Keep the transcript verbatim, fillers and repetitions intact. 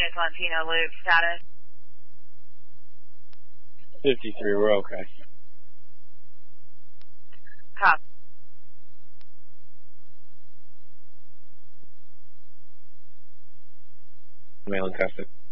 units on Pino Loop, status. fifty-three, we're okay. Copy. Mail and test it.